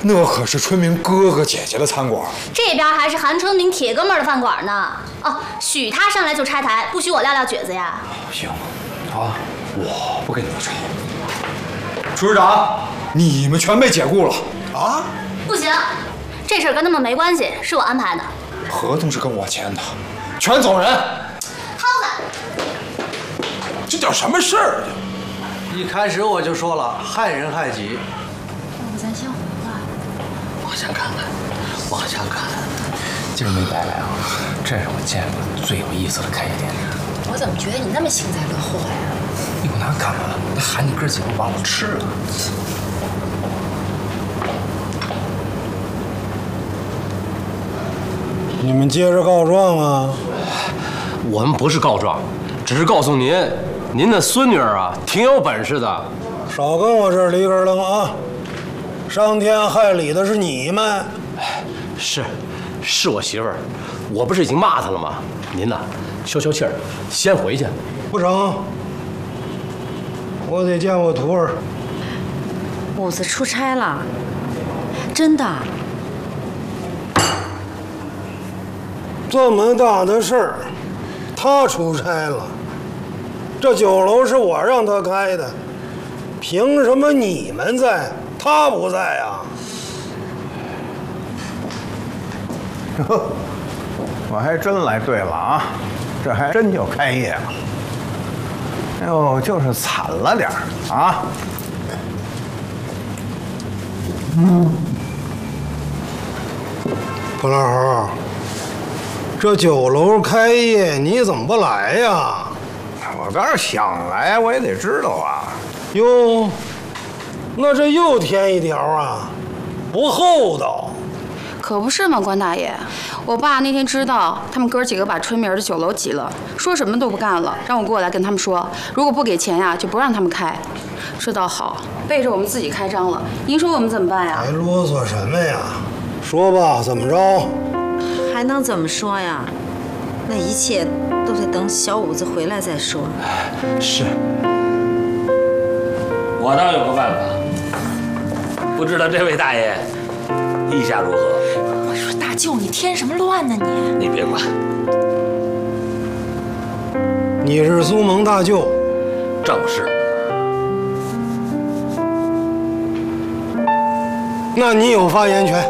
那可是春明哥哥姐姐的餐馆， 这边还是韩春明铁哥们儿的饭馆呢。哦，许他上来就拆台，不许我撂蹶子呀。 行，啊，我不跟你们吵。厨师长，你们全被解雇了。 啊？ 不行，这事儿跟他们没关系，是我安排的。 合同是跟我签的，全走人。 涛子， 这叫什么事儿？ 一开始我就说了，害人害己。 要不咱先回吧。 往下看看，往下看。 今儿没白来啊！这是我见过最有意思的开业典礼。 我怎么觉得你那么幸灾乐祸呀？ 有那干嘛？那喊你哥几个忘了吃了。 你们接着告状啊！ 我们不是告状，只是告诉您，您的孙女儿啊，挺有本事的。 少跟我这儿里根楞啊！伤天害理的是你们。 是我媳妇儿，我不是已经骂她了吗？您呐，消消气儿，先回去。 不成，我得见我徒儿。 五子出差了，真的。 这么大的事儿，他出差了。这酒楼是我让他开的，凭什么你们在，他不在啊？ 呵，我还真来对了啊，这还真就开业了。哎呦，就是惨了点儿啊。 不老猴，这酒楼开业你怎么不来呀？ 我倒是想来，我也得知道啊。 哟，那这又添一条啊，不厚道。 可不是嘛，关大爷，我爸那天知道他们哥几个把春明的酒楼挤了，说什么都不干了，让我过来跟他们说，如果不给钱呀，就不让他们开。这倒好，背着我们自己开张了，您说我们怎么办呀？ 还啰嗦什么呀？说吧，怎么着？ 还能怎么说呀？那一切都得等小五子回来再说。 是， 我倒有个办法，不知道这位大爷意下如何？ 我说大舅，你添什么乱呢你？ 你别管。 你是苏蒙大舅， 正是。 那你有发言权。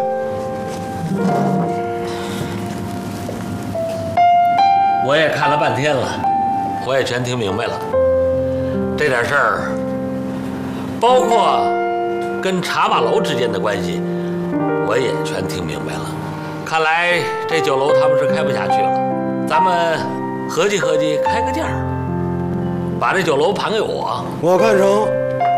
我也看了半天了，我也全听明白了。这点事儿，包括跟茶马楼之间的关系，我也全听明白了。看来这酒楼他们是开不下去了，咱们合计合计，开个价儿，把这酒楼盘给我。 我看成。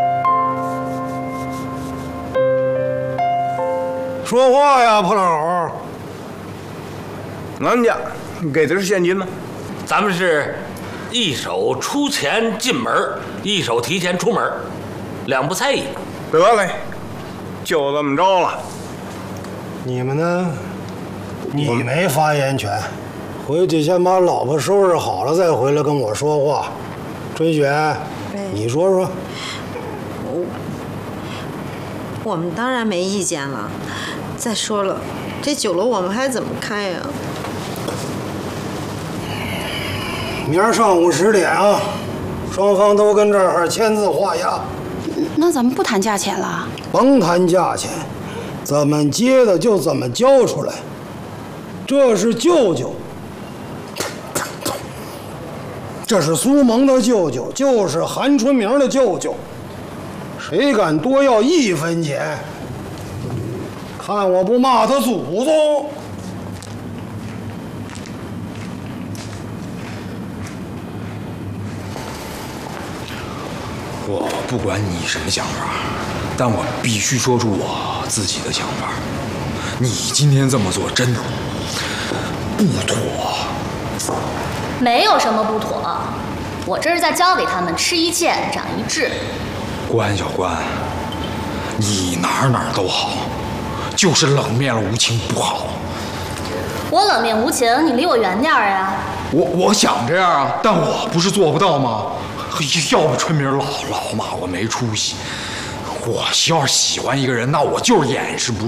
说话呀，破老猴！ 俺家给的是现金吗？ 咱们是一手出钱进门，一手提前出门，两不猜疑。 得嘞，就这么着了。 你们呢？你没发言权，回去先把老婆收拾好了再回来跟我说话。春雪，你说说。 我们当然没意见了。再说了，这酒楼我们还怎么开呀？ 明儿上午10点啊，双方都跟这儿签字画押。 那咱们不谈价钱了？ 甭谈价钱，怎么接的就怎么交出来。这是舅舅，这是苏蒙的舅舅，就是韩春明的舅舅。谁敢多要1分钱，看我不骂他祖宗！ 我不管你什么想法，但我必须说出我自己的想法。你今天这么做真的不妥。 没有什么不妥，我这是在教给他们吃一堑长一智。 关小关，你哪儿都好，就是冷面了无情不好。 我冷面无情，你离我远点呀。 我想这样啊，但我不是做不到吗？要不春明老骂我没出息。我要是喜欢一个人，那我就是掩饰不